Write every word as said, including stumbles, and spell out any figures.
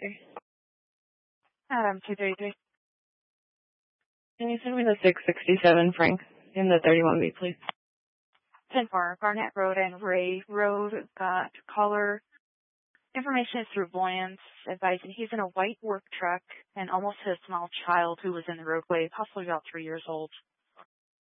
thirty-three. Adam, two thirty-three. Can you send me the six sixty-seven Frank in the thirty-one B, please? ten four, Garnett Road and Ray Road. Got caller information is through Voyance, advising he's in a white work truck and almost hit a small child who was in the roadway, possibly about three years old.